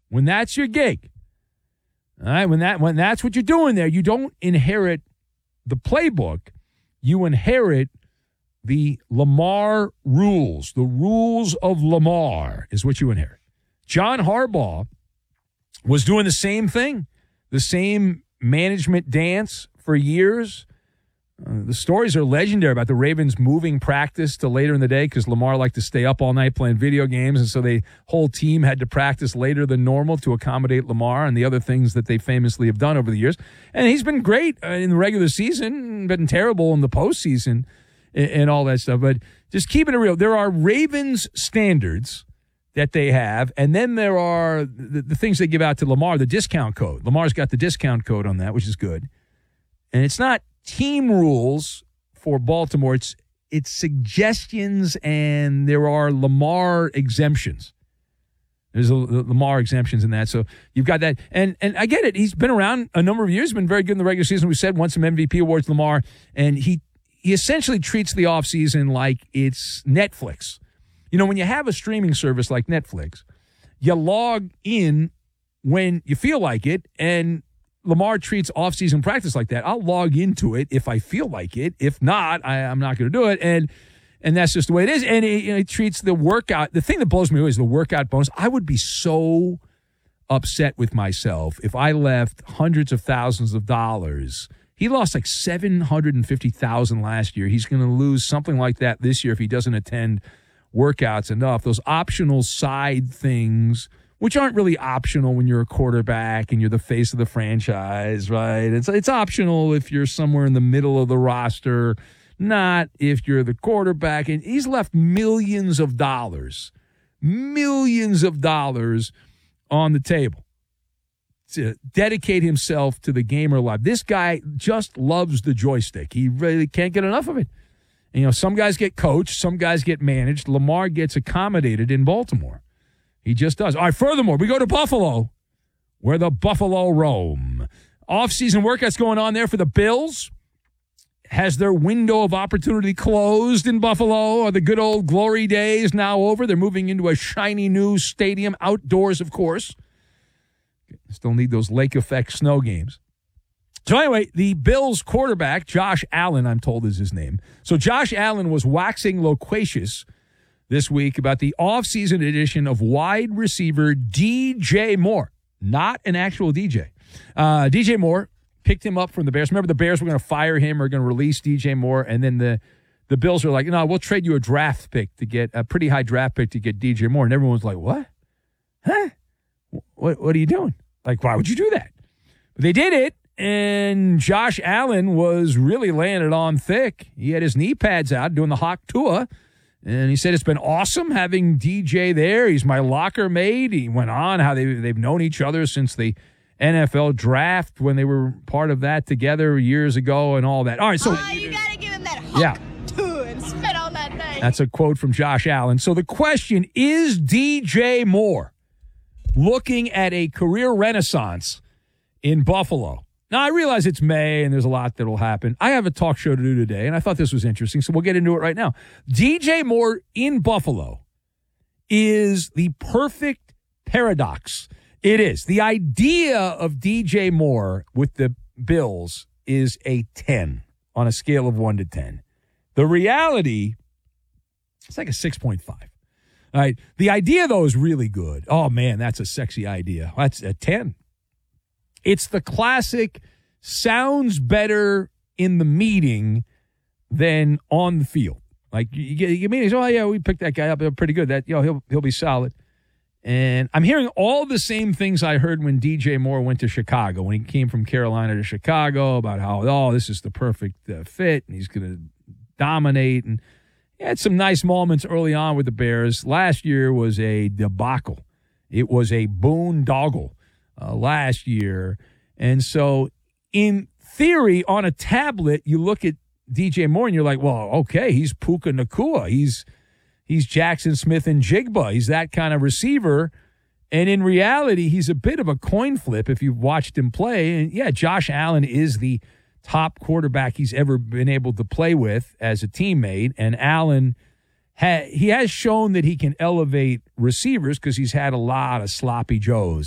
when that's your gig, all right, when that's what you're doing there, you don't inherit the playbook. You inherit the Lamar rules. The rules of Lamar is what you inherit. John Harbaugh was doing the same thing, the same management dance for years. The stories are legendary about the Ravens moving practice to later in the day because Lamar liked to stay up all night playing video games, and so the whole team had to practice later than normal to accommodate Lamar and the other things that they famously have done over the years. And he's been great in the regular season, been terrible in the postseason and all that stuff. But just keeping it real, there are Ravens standards that they have, and then there are the things they give out to Lamar, the discount code. Lamar's got the discount code on that, which is good. And it's not team rules for Baltimore. It's suggestions, and there are Lamar exemptions. There's Lamar exemptions in that. So you've got that. And I get it. He's been around a number of years, been very good in the regular season. We said won some MVP awards, Lamar. And he essentially treats the offseason like it's Netflix. You know, when you have a streaming service like Netflix, you log in when you feel like it, and Lamar treats off-season practice like that. I'll log into it if I feel like it. If not, I'm not going to do it. And that's just the way it is. And he treats the workout. The thing that blows me away is the workout bonus. I would be so upset with myself if I left hundreds of thousands of dollars. He lost like $750,000 last year. He's going to lose something like that this year if he doesn't attend workouts enough. Those optional side things, which aren't really optional when you're a quarterback and you're the face of the franchise, right? It's optional if you're somewhere in the middle of the roster, not if you're the quarterback. And he's left millions of dollars on the table to dedicate himself to the game or life. This guy just loves the joystick. He really can't get enough of it. And, you know, some guys get coached, some guys get managed. Lamar gets accommodated in Baltimore. He just does. All right, furthermore, we go to Buffalo, where the Buffalo roam. Off-season workouts going on there for the Bills. Has their window of opportunity closed in Buffalo? Are the good old glory days now over? They're moving into a shiny new stadium, outdoors, of course. Still need those lake effect snow games. So anyway, the Bills quarterback, Josh Allen, I'm told is his name. So Josh Allen was waxing loquacious this week about the offseason edition of wide receiver DJ Moore, not an actual DJ. DJ Moore picked him up from the Bears. Remember, the Bears were going to fire him or going to release DJ Moore, and then the Bills were like, no, we'll trade you a draft pick to get a pretty high draft pick to get DJ Moore. And everyone was like, what? Huh? What are you doing? Like, why would you do that? But they did it, and Josh Allen was really laying it on thick. He had his knee pads out doing the Hawk Tua. And he said it's been awesome having DJ there. He's my locker mate. He went on how they've known each other since the NFL draft when they were part of that together years ago and all that. All right, so you got to give him that hawk too and spit on that thing. That's a quote from Josh Allen. So the question, is DJ Moore looking at a career renaissance in Buffalo? Now, I realize it's May and there's a lot that will happen. I have a talk show to do today, and I thought this was interesting, so we'll get into it right now. DJ Moore in Buffalo is the perfect paradox. It is. The idea of DJ Moore with the Bills is a 10 on a scale of 1 to 10. The reality, it's like a 6.5. All right. The idea, though, is really good. Oh, man, that's a sexy idea. That's a 10. It's the classic, sounds better in the meeting than on the field. Like, you get meetings, oh, yeah, we picked that guy up. They're pretty good. That, he'll be solid. And I'm hearing all the same things I heard when DJ Moore went to Chicago, when he came from Carolina to Chicago, about how, this is the perfect fit, and he's going to dominate. And he had some nice moments early on with the Bears. Last year was a debacle. It was a boondoggle last year. And so, in theory, on a tablet, you look at DJ Moore and you're like, well, okay, he's Puka Nacua. He's Jackson Smith and Jigba. He's that kind of receiver. And in reality, he's a bit of a coin flip if you've watched him play. And, yeah, Josh Allen is the top quarterback he's ever been able to play with as a teammate. And Allen, he has shown that he can elevate receivers because he's had a lot of sloppy joes